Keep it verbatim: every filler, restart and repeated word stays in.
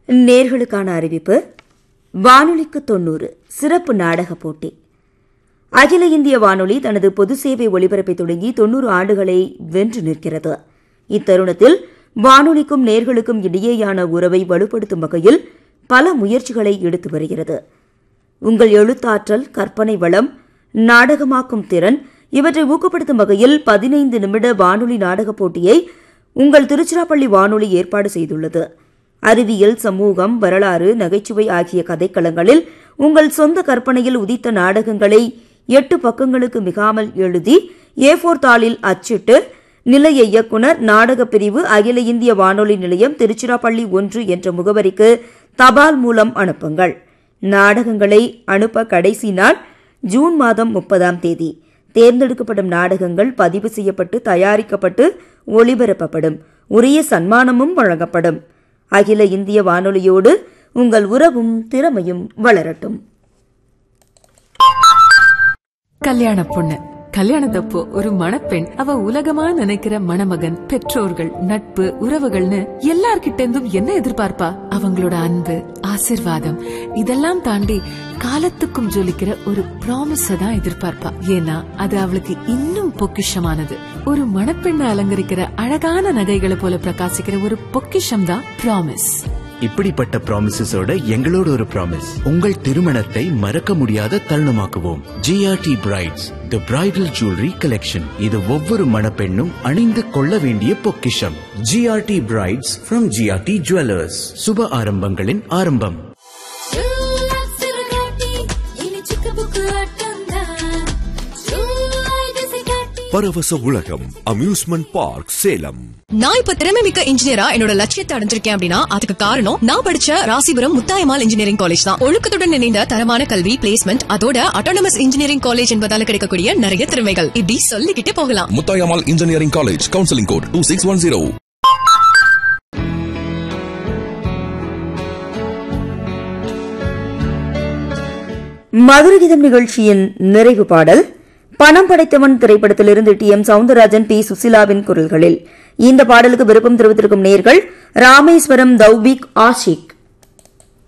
நேர்களுக்கான அறிவிப்பு. வானொலிக்கு தொன்னூறு சிறப்பு நாடக போட்டி. அகில இந்திய வானொலி தனது பொது சேவை ஒலிபரப்பை தொடங்கி தொன்னூறு ஆண்டுகளை வென்று நிற்கிறது. இத்தருணத்தில் வானொலிக்கும் நேர்களுக்கும் இடையேயான உறவை வலுப்படுத்தும் வகையில் பல முயற்சிகளை எடுத்து வருகிறது. உங்கள் எழுத்தாற்றல், கற்பனை வளம், நாடகமாக்கும் திறன் இவற்றை ஊக்கப்படுத்தும் வகையில் பதினைந்து நிமிட வானொலி நாடகப் போட்டியை உங்கள் திருச்சிராப்பள்ளி வானொலி ஏற்பாடு செய்துள்ளது. அறிவியல், சமூகம், வரலாறு, நகைச்சுவை ஆகிய கதைக்களங்களில் உங்கள் சொந்த கற்பனையில் உதித்த நாடகங்களை எட்டு பக்கங்களுக்கு மிகாமல் எழுதி ஏ போர் தாளில் அச்சிட்டு நிலைய இயக்குநர், நாடகப் பிரிவு, அகில இந்திய வானொலி நிலையம், திருச்சிராப்பள்ளி ஒன்று என்ற முகவரிக்கு தபால் மூலம் அனுப்புங்கள். நாடகங்களை அனுப்ப கடைசி நாள் ஜூன் மாதம் முப்பதாம் தேதி. தேர்ந்தெடுக்கப்படும் நாடகங்கள் பதிவு செய்யப்பட்டு தயாரிக்கப்பட்டு ஒளிபரப்பப்படும். உரிய சன்மானமும் வழங்கப்படும். அகில இந்திய வானொலியோடு உங்கள் உறவும் திறமையும் வளரட்டும். கல்யாண பொண்ணு கல்யாணத்தப்போ ஒரு மணப்பெண் அவ உலகமா நினைக்கிற மணமகன், பெற்றோர்கள், நட்பு, உறவுகள்னு எல்லார்கிட்ட இருந்தும் என்ன எதிர்பார்ப்பா? அவங்களோட அன்பு, ஆசிர்வாதம் இதெல்லாம் தாண்டி காலத்துக்கும் ஜொலிக்கிற ஒரு ப்ராமிஸ தான் எதிர்பார்ப்பா. ஏன்னா அது அவளுக்கு இன்னும் பொக்கிஷமானது. ஒரு மணப்பெண்ணை அலங்கரிக்கிற அழகான நகைகளை போல பிரகாசிக்கிற ஒரு பொக்கிஷம் தான் ப்ராமிஸ். இப்படிப்பட்ட ப்ராமிசஸோட எங்களோட ஒரு ப்ராமிஸ், உங்கள் திருமணத்தை மறக்க முடியாத தருணமாக்குவோம். ஜிஆர்டி பிரைட்ஸ், தி பிரைடல் ஜுவல்லரி கலெக்ஷன். இது ஒவ்வொரு மணப்பெண்ணும் அணிந்து கொள்ள வேண்டிய பொக்கிஷம். GRT brides from GRT jewellers. சுப ஆரம்பங்களின் ஆரம்பம். பரவச உலகம் அம்யூஸ்மெண்ட் பார்க் சேலம். நான் இப்ப திறமை மிக்க இன்ஜினியரா என்னோட லட்சியத்தை அடைஞ்சிருக்கேன் அப்படின்னா அதுக்கு காரணம் நான் படிச்ச ராசிபுரம் முத்தாயம்மாள் இன்ஜினியரிங் காலேஜ் தான். ஒழுக்கத்துடன் இணைந்த தரமான கல்வி, பிளேஸ்மெண்ட், அதோட அட்டானமஸ் இன்ஜினியரிங் காலேஜ் என்பதால கிடைக்கக்கூடிய நிறைய திறமைகள் இப்படி சொல்லிக்கிட்டே போகலாம். Muthayammal engineering college, counselling code two six one zero. மதுரகீதம் நிகழ்ச்சியின் நிறைவு பாடல் பணம் படைத்தவன் திரைப்படத்திலிருந்து டி எம் சவுந்தரராஜன், பி சுசிலாவின் குரல்களில். இந்த பாடலுக்கு விருப்பம் தெரிவித்திருக்கும் நேயர்கள் ராமேஸ்வரம், தௌபிக், ஆஷிக்.